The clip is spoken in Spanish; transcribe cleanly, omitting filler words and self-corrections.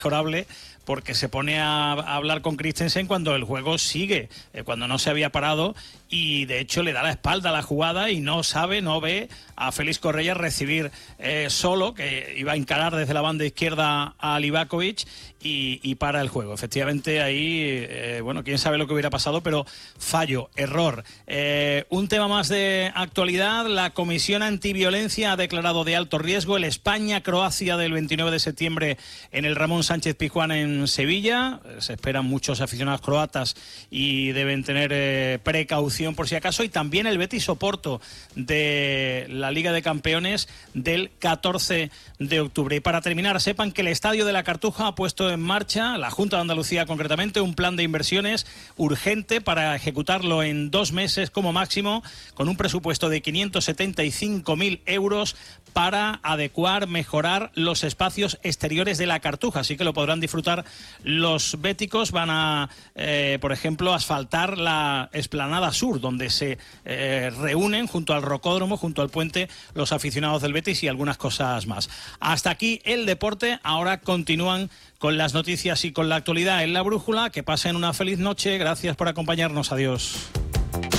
mejorable, porque se pone a hablar con Christensen cuando el juego sigue, cuando no se había parado, y de hecho le da la espalda a la jugada y no ve a Félix Correia recibir solo, que iba a encarar desde la banda izquierda a Livakovic, y para el juego. Efectivamente ahí, bueno, quién sabe lo que hubiera pasado, pero fallo, error. Un tema más de actualidad: la Comisión Antiviolencia ha declarado de alto riesgo el España-Croacia del 29 de septiembre en el Ramón Sánchez Pizjuán en Sevilla. Se esperan muchos aficionados croatas y deben tener precaución por si acaso, y también el Betis-Oporto de la Liga de Campeones del 14 de octubre. Y para terminar, sepan que el Estadio de la Cartuja ha puesto en marcha, la Junta de Andalucía concretamente, un plan de inversiones urgente para ejecutarlo en 2 meses como máximo, con un presupuesto de 575.000 euros para adecuar, mejorar los espacios exteriores de la Cartuja. Así que lo podrán disfrutar los béticos. Van a, por ejemplo, asfaltar la explanada sur, donde se reúnen junto al rocódromo, junto al puente, los aficionados del Betis y algunas cosas más. Hasta aquí el deporte. Ahora continúan con las noticias y con la actualidad en La Brújula. Que pasen una feliz noche. Gracias por acompañarnos. Adiós.